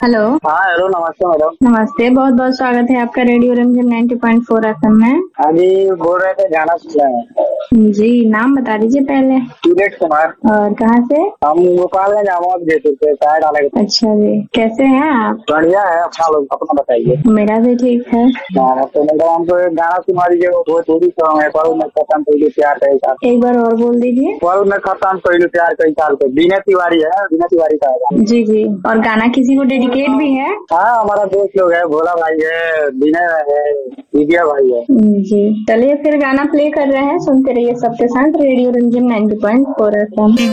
Hello. हाँ hello, नमस्ते madam. नमस्ते, बहुत बहुत स्वागत है आपका रेडियो रंजन 90.4 एफएम में। हाँ जी, बोल रहे थे गाना सुनना है। जी, नाम बता दीजिए पहले। सूरज कुमार। और कहाँ से? हम भोपाल में जामोद जयपुर से चाय डालेंगे। अच्छा जी, कैसे हैं आप? बढ़िया है, अपना लोग अपना बताइए। मेरा भी ठीक है। हाँ तो मैडम हमको एक गाना सुना दीजिए, वो बहुत दूरी सॉन्ग है। पल में खत्म पहले प्यार कई साल। एक बार और बोल दीजिए। पल में खत्म पहले प्यार कई साल पे, बीना तिवारी है, बीना तिवारी का है गाना। जी जी, और गाना किसी को डेडिकेट भी है? हाँ हमारा दोस्त लोग है, भोला भाई है, विनय है, विजय भाई है। जी, चलिए फिर गाना प्ले कर रहे हैं, सुनते रहिए सबके साथ रेडियो रंजन 90.4 एफएम।